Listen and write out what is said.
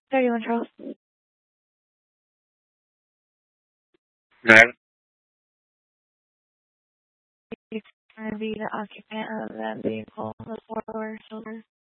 31 Charles. Nine. It's going to be the occupant of that vehicle, the 4-door silver.